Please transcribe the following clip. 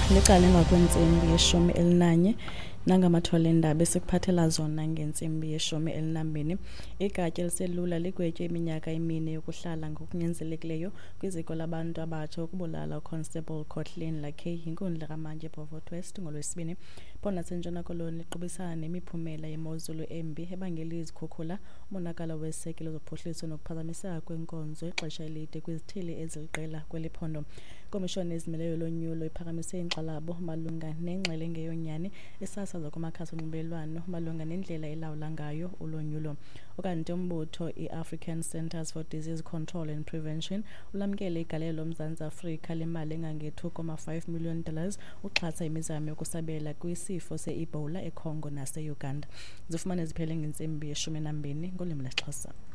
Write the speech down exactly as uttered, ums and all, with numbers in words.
liqale ngakwensimbi yeshumi elinanye nangamathole endaba esikuphathela zona ngensimbi yeshumi elinambini. Igatya eliselula ligwetye iminyaka emine yokuhlala ngokunyanzelekileyo kwiziko labantu abatsha ukubulala uConstable Kathleen Lakey yinkundla kamanje Beaufort West ngolwesibini. Bona sentshona koloni liqubisana nemiphumela yemozulu embi ebangela izikhukhula, umonakalo wesekelo zophuhliso nokuphazamiseka kwenkonzo ixesha elide kwizithili eziliqela kweli phondo. Komishoni ezimeleyo lonyulo iphakamise inkxalabo malunga nengxele ngeyonyani esasaza kumakhasi onxibelelwano malunga nendlela elawula ngayo ulonyulo. Ukanti umbutho i-African Centers for Disease Control and Prevention ulamkele igalelo loMzantsi Afrika lemali engange-two point five million dollars uxhasa imizamo yokusabela kwisifo se-Ebola eCongo nase-Uganda. Zifumane ziphele ngentsimbi yeshumi nambini ngolwimi lwesiXhosa.